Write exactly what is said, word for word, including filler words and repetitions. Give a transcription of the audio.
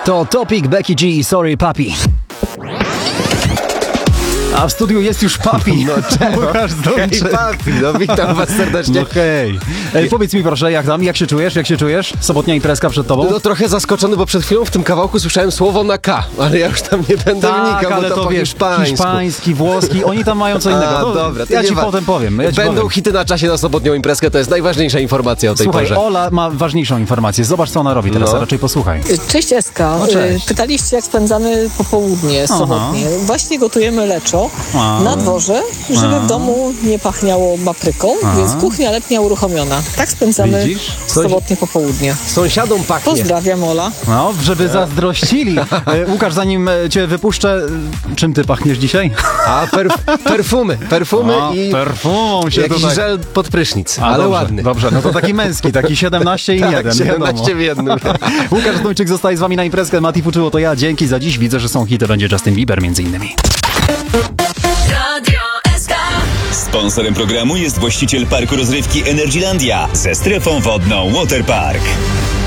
To Topic, Becky G, Sorry Papi. A w studiu jest już Papi. No czemu? Hej Papi, no witam was serdecznie. No hej. Ej, powiedz mi proszę, jak tam, jak się czujesz, jak się czujesz? Sobotnia imprezka przed tobą? No trochę zaskoczony, bo przed chwilą w tym kawałku słyszałem słowo na K, ale ja już tam nie będę tak, wnikał, ale bo to, to po wiesz, hiszpańsku. hiszpański, włoski, oni tam mają co innego. A, no, dobra, to ja nie ci wa- potem powiem. Ja ci Będą powiem. hity na czasie na sobotnią imprezkę, to jest najważniejsza informacja o tej Słuchaj, porze. Ola ma ważniejszą informację. Zobacz, co ona robi teraz, No. a raczej posłuchaj. Cześć Eska. No, cześć. Pytaliście, jak spędzamy popołudnie sobotnie. Właśnie gotujemy leczo A. na dworze, żeby A. w domu nie pachniało papryką, A. więc kuchnia letnia uruchomiona. Tak spędzamy Widzisz? Coś- sobotnie popołudnie. Sąsiadom pachnie. Pozdrawiam, Ola. No, żeby zazdrościli. E, Łukasz, zanim e, cię wypuszczę, e, czym ty pachniesz dzisiaj? A perf- perfumy, perfumy O, i perfumą się jakiś tutaj... żel pod prysznic, A, ale dobrze, ładny. Dobrze, no to taki męski, taki siedemnaście i Tak, jeden, siedemnaście w jednym. Łukasz Zduńczyk zostaje z wami na imprezkę, Mati Fuczyło to ja, dzięki za dziś, widzę, że są hity, będzie Justin Bieber między innymi. Radio S K. Sponsorem programu jest właściciel parku rozrywki Energylandia ze strefą wodną Waterpark.